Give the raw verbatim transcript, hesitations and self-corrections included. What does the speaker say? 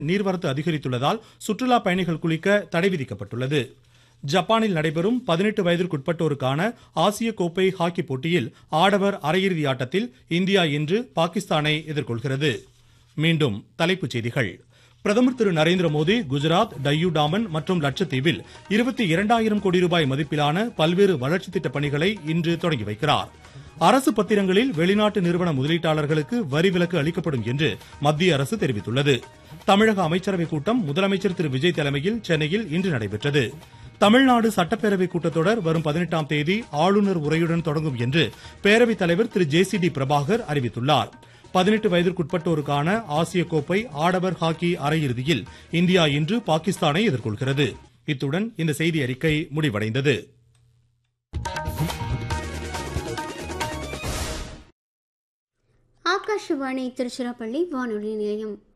நீர்வரத்து அதிகரித்துள்ளதால் சுற்றுலா பயணிகள் குளிக்க தடை விதிக்கப்பட்டுள்ளது. ஜப்பானில் நடைபெறும் பதினெட்டு வயதிற்குட்பட்டோருக்கான ஆசிய கோப்பை ஹாக்கி போட்டியில் ஆடவர் அரையிறுதி ஆட்டத்தில் இந்தியா இன்று பாகிஸ்தானை எதிர்கொள்கிறது. மீண்டும் தலைப்புச் செய்திகள். பிரதமர் திரு நரேந்திர மோடி குஜராத், டையூ டாமன் மற்றும் லட்சத்தீவில் இருபத்தி இரண்டாயிரம் கோடி ரூபாய் மதிப்பிலான பல்வேறு வளர்ச்சி திட்ட பணிகளை இன்று தொடங்கி வைக்கிறார். அரசு பத்திரங்களில் வெளிநாட்டு நிறுவன முதலீட்டாளர்களுக்கு வரி விலக்கு அளிக்கப்படும் என்று மத்திய அரசு தெரிவித்துள்ளது. தமிழக அமைச்சரவைக் கூட்டம் முதலமைச்சர் திரு விஜய் தலைமையில் சென்னையில் இன்று நடைபெற்றது. தமிழ்நாடு சட்டப்பேரவை கூட்டத்தொடர் வரும் பதினெட்டாம் தேதி ஆளுநர் உரையுடன் தொடங்கும் என்று பேரவைத் தலைவர் திரு ஜே சி டி பிரபாகர் அறிவித்துள்ளார். பதினெட்டு வயதிற்குட்பட்டோருக்கான ஆசிய கோப்பை ஆடவர் ஹாக்கி அரையிறுதியில் இந்தியா இன்று பாகிஸ்தானை எதிர்கொள்கிறது. இத்துடன் இந்த செய்தி அறிக்கை முடிவடைந்தது. ஆகாஷவாணி திருச்சிராப்பள்ளி வானொலி நிலையம்.